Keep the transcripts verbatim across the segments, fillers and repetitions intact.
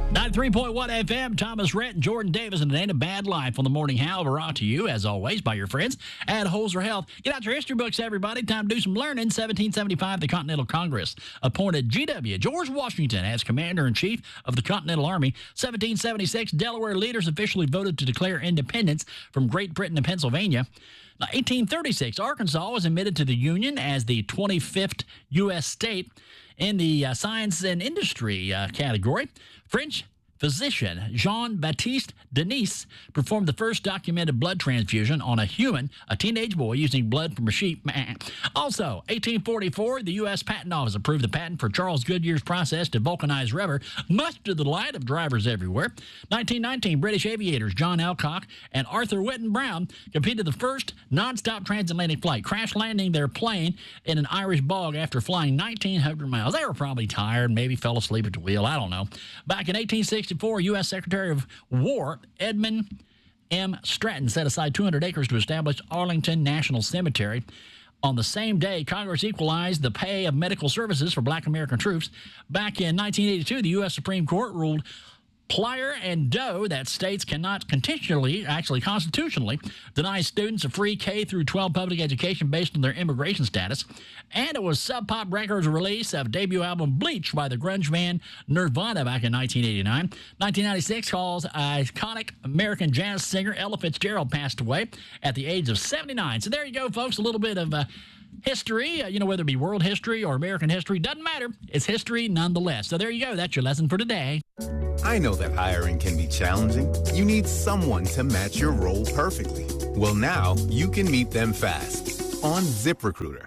ninety-three point one F M, Thomas Rhett and Jordan Davis, and it ain't a bad life on the Morning Howl, brought to you, as always, by your friends at Holzer Health. Get out your history books, everybody. Time to do some learning. seventeen seventy-five, the Continental Congress appointed G W George Washington as Commander-in-Chief of the Continental Army. seventeen seventy-six, Delaware leaders officially voted to declare independence from Great Britain and Pennsylvania. eighteen thirty-six, Arkansas was admitted to the Union as the twenty-fifth U S state. In the uh, science and industry uh, category, French physician Jean-Baptiste Denis performed the first documented blood transfusion on a human, a teenage boy, using blood from a sheep. Also, eighteen forty-four, the U S Patent Office approved the patent for Charles Goodyear's process to vulcanize rubber, much to the delight of drivers everywhere. nineteen nineteen, British aviators John Alcock and Arthur Whitten Brown completed the first nonstop transatlantic flight, crash landing their plane in an Irish bog after flying nineteen hundred miles. They were probably tired, maybe fell asleep at the wheel, I don't know. Back in eighteen sixty-four, U S Secretary of War Edmund M. Stratton set aside two hundred acres to establish Arlington National Cemetery. On the same day, Congress equalized the pay of medical services for black American troops. Back in nineteen eighty-two, the U S Supreme Court ruled Plier and Doe that states cannot constitutionally, actually constitutionally, deny students a free K through twelve public education based on their immigration status. And it was Sub Pop Records' release of debut album Bleach by the grunge band Nirvana back in nineteen eighty-nine. nineteen ninety-six calls iconic American jazz singer Ella Fitzgerald passed away at the age of seventy-nine. So there you go, folks, a little bit of uh, history, uh, you know, whether it be world history or American history, doesn't matter. It's history nonetheless. So there you go. That's your lesson for today. I know that hiring can be challenging. You need someone to match your role perfectly. Well, now you can meet them fast on ZipRecruiter.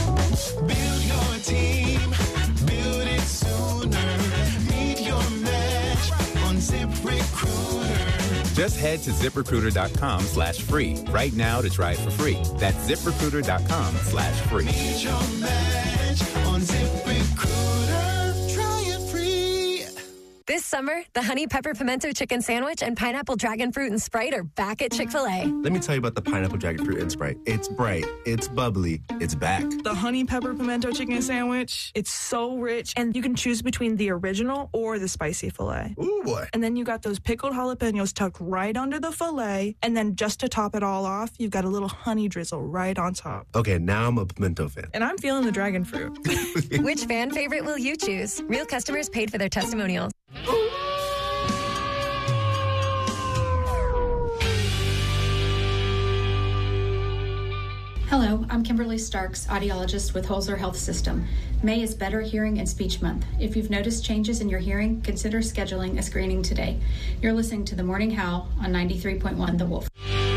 Build your team, build it sooner. Meet your match on ZipRecruiter. Just head to ZipRecruiter.com slash free right now to try it for free. That's ZipRecruiter.com slash free. Meet your match on ZipRecruiter. Try it free. This summer, the Honey Pepper Pimento Chicken Sandwich and Pineapple Dragon Fruit and Sprite are back at Chick-fil-A. Let me tell you about the Pineapple Dragon Fruit and Sprite. It's bright, it's bubbly, it's back. The Honey Pepper Pimento Chicken Sandwich, it's so rich, and you can choose between the original or the spicy filet. Ooh, boy. And then you got those pickled jalapenos tucked right under the filet, and then just to top it all off, you've got a little honey drizzle right on top. Okay, now I'm a pimento fan. And I'm feeling the dragon fruit. Which fan favorite will you choose? Real customers paid for their testimonials. Hello, I'm Kimberly Starks, audiologist with Holzer Health System. May is Better Hearing and Speech Month. If you've noticed changes in your hearing, consider scheduling a screening today. You're listening to The Morning Howl on ninety-three point one The Wolf.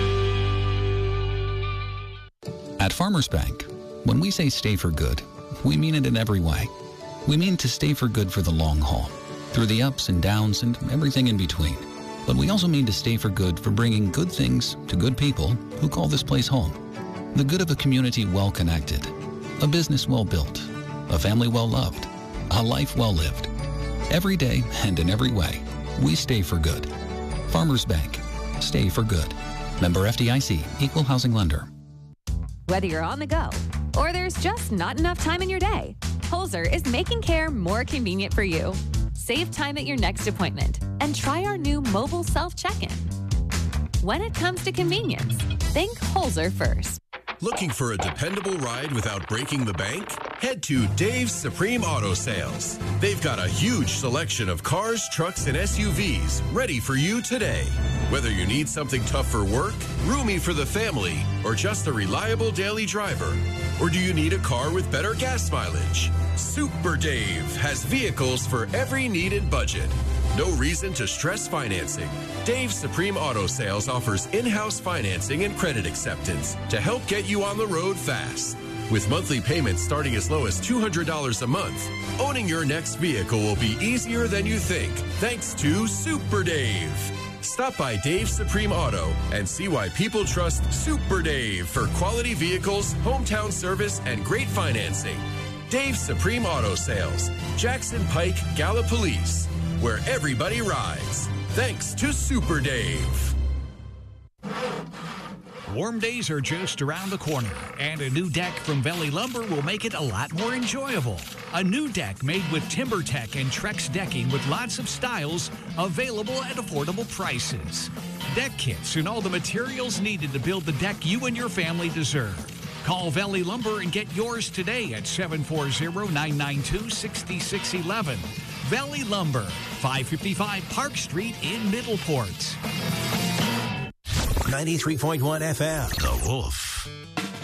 At Farmers Bank, when we say stay for good, we mean it in every way. We mean to stay for good for the long haul, through the ups and downs and everything in between. But we also mean to stay for good for bringing good things to good people who call this place home. The good of a community well connected, a business well built, a family well loved, a life well lived. Every day and in every way, we stay for good. Farmers Bank, stay for good. Member F D I C, Equal Housing Lender. Whether you're on the go or there's just not enough time in your day, Holzer is making care more convenient for you. Save time at your next appointment and try our new mobile self-check-in. When it comes to convenience, think Holzer first. Looking for a dependable ride without breaking the bank? Head to Dave's Supreme Auto Sales. They've got a huge selection of cars, trucks, and S U Vs ready for you today. Whether you need something tough for work, roomy for the family, or just a reliable daily driver, or do you need a car with better gas mileage? Super Dave has vehicles for every need and budget. No reason to stress financing. Dave's Supreme Auto Sales offers in-house financing and credit acceptance to help get you on the road fast. With monthly payments starting as low as two hundred dollars a month, owning your next vehicle will be easier than you think, thanks to Super Dave. Stop by Dave's Supreme Auto and see why people trust Super Dave for quality vehicles, hometown service, and great financing. Dave's Supreme Auto Sales, Jackson Pike, Gallipolis, where everybody rides. Thanks to Super Dave. Warm days are just around the corner, and a new deck from Valley Lumber will make it a lot more enjoyable. A new deck made with TimberTech and Trex decking with lots of styles available at affordable prices. Deck kits and all the materials needed to build the deck you and your family deserve. Call Valley Lumber and get yours today at seven four zero, nine nine two, six six one one. Valley Lumber, five fifty-five Park Street in Middleport. ninety-three point one F M. The Wolf.